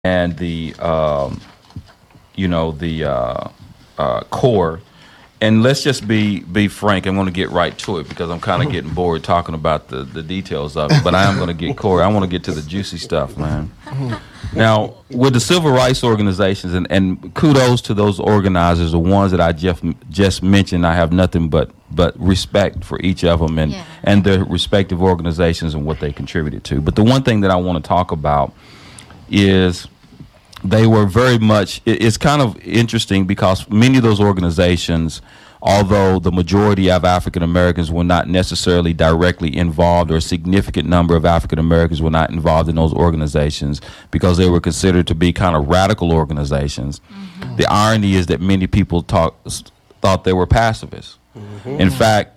and the core. And let's just be frank. I'm going to get right to it because I'm kind of getting bored talking about the details of it. But I am going to get core. I want to get to the juicy stuff, man. Now, with the civil rights organizations, and kudos to those organizers, the ones that I just mentioned, I have nothing but respect for each of them and their respective organizations and what they contributed to. But the one thing that I want to talk about is they were very much, it's kind of interesting because many of those organizations, although the majority of African Americans were not necessarily directly involved, or a significant number of African Americans were not involved in those organizations because they were considered to be kind of radical organizations. Mm-hmm. The irony is that many people thought they were pacifists. Mm-hmm. In fact,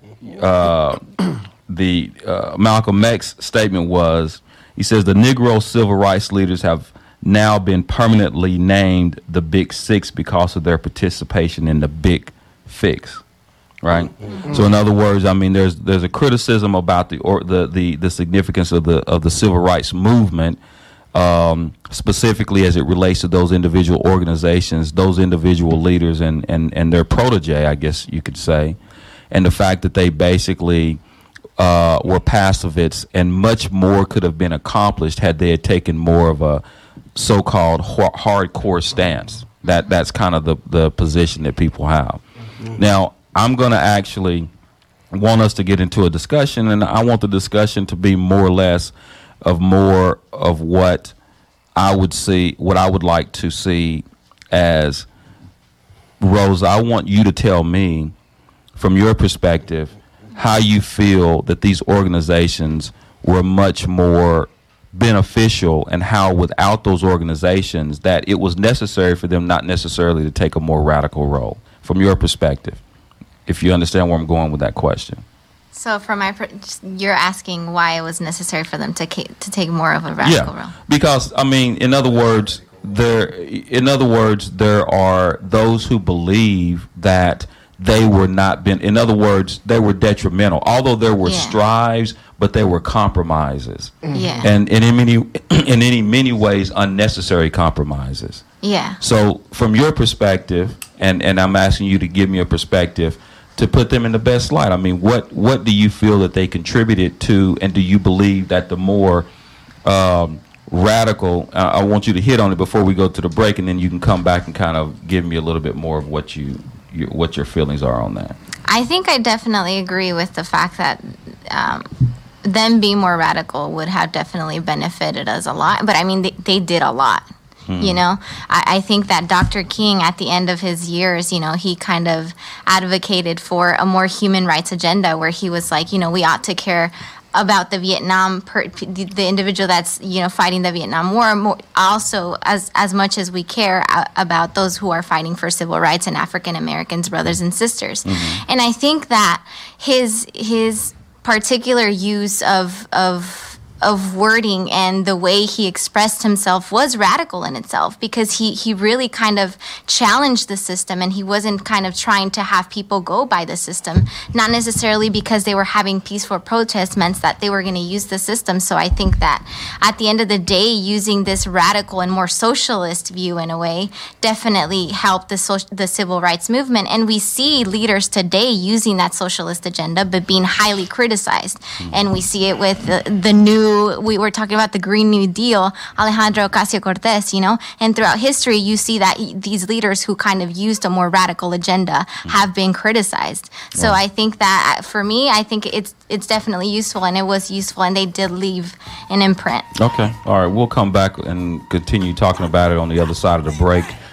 Malcolm X's statement was, he says, the Negro civil rights leaders have now been permanently named the Big Six because of their participation in the Big Fix, right? Mm-hmm. So in other words, I mean, there's a criticism about the significance of the civil rights movement, specifically as it relates to those individual organizations, those individual leaders, and their protege, I guess you could say, and the fact that they basically were pacifists, and much more could have been accomplished had they had taken more of a so-called hardcore stance. That's kind of the position that people have. Mm-hmm. Now, I'm going to actually want us to get into a discussion, and I want the discussion to be more or less of what I would like to see as, Rosa, I want you to tell me, from your perspective, how you feel that these organizations were much more beneficial, and how without those organizations that it was necessary for them not necessarily to take a more radical role, from your perspective, if you understand where I'm going with that question. So from you're asking why it was necessary for them to take more of a radical role. Because I mean, in other words, there are those who believe that they were they were detrimental, although there were strives, but there were compromises. Yeah. And in many ways unnecessary compromises. Yeah. So from your perspective, and I'm asking you to give me a perspective to put them in the best light. I mean, what do you feel that they contributed to, and do you believe that the more radical, I want you to hit on it before we go to the break, and then you can come back and kind of give me a little bit more of what your feelings are on that. I think I definitely agree with the fact that them being more radical would have definitely benefited us a lot. But I mean, they did a lot. You know, I think that Dr. King, at the end of his years, you know, he kind of advocated for a more human rights agenda, where he was like, you know, we ought to care about the the individual that's, you know, fighting the Vietnam War, more, also as much as we care about those who are fighting for civil rights and African Americans, brothers and sisters. Mm-hmm. And I think that his particular use of wording and the way he expressed himself was radical in itself, because he really kind of challenged the system, and he wasn't kind of trying to have people go by the system, not necessarily because they were having peaceful protests meant that they were going to use the system. So I think that at the end of the day, using this radical and more socialist view in a way definitely helped the civil rights movement. And we see leaders today using that socialist agenda but being highly criticized. And we see it with the new, we were talking about the Green New Deal, Alejandro Ocasio-Cortez, you know, and throughout history, you see that these leaders who kind of used a more radical agenda have been criticized. So I think that for me, I think it's definitely useful, and it was useful, and they did leave an imprint. Okay. All right. We'll come back and continue talking about it on the other side of the break.